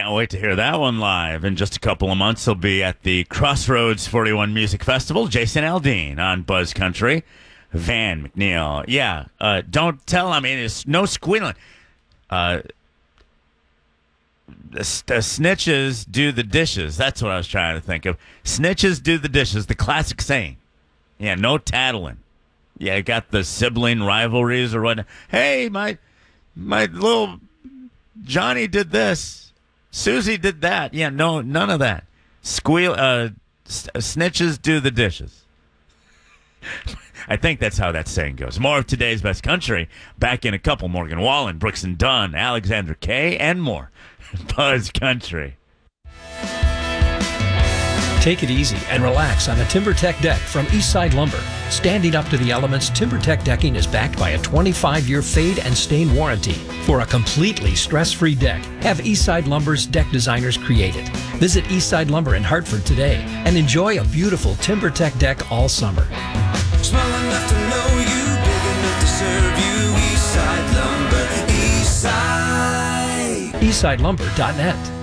Can't wait to hear that one live. In just a couple of months, he'll be at the Crossroads 41 Music Festival. Jason Aldean on Buzz Country. Van McNeil. Yeah, don't tell. I mean, it's no squealing. The snitches do the dishes. That's what I was trying to think of. Snitches do the dishes, the classic saying. Yeah, no tattling. Yeah, got the sibling rivalries or whatnot. Hey, my little Johnny did this. Susie did that. Yeah, no, none of that. Snitches do the dishes. I think that's how that saying goes. More of today's Best Country. Back in a couple. Morgan Wallen, Brooks and Dunn, Alexander Kay, and more. Buzz Country. Take it easy and relax on a TimberTech deck from Eastside Lumber. Standing up to the elements, TimberTech decking is backed by a 25-year fade and stain warranty. For a completely stress-free deck, have Eastside Lumber's deck designers create it. Visit Eastside Lumber in Hartford today and enjoy a beautiful TimberTech deck all summer. Small enough to know you, big enough to serve you. Eastside Lumber, Eastside. EastsideLumber.net.